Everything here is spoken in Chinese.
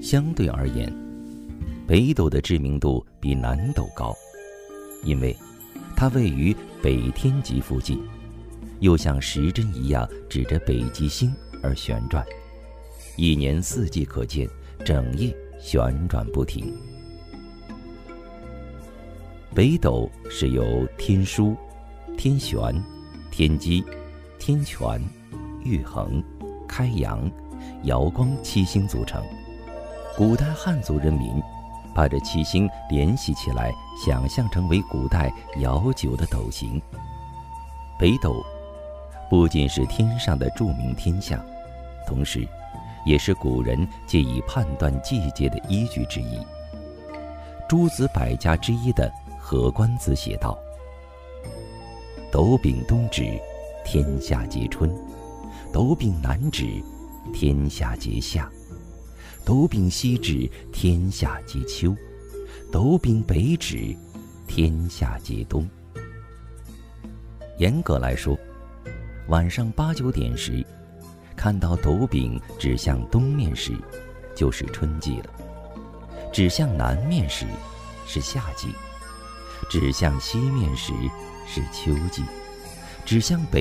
相对而言，北斗的知名度比南斗高，因为它位于北天极附近，又像时针一样指着北极星而旋转，一年四季可见，整夜旋转不停。北斗是由天枢、天璇、天机、天权、玉衡、开阳、瑶光七星组成。古代汉族人民把这七星联系起来，想象成为古代遥久的斗形。北斗不仅是天上的著名天象，同时也是古人借以判断季节的依据之一。诸子百家之一的何官子写道：斗柄东指，天下皆春；斗柄南指，天下皆夏；斗柄西指，天下皆秋；斗柄北指，天下皆冬。严格来说，晚上8、9点时，看到斗柄指向东面时，就是春季了；指向南面时，是夏季；指向西面时，是秋季；指向北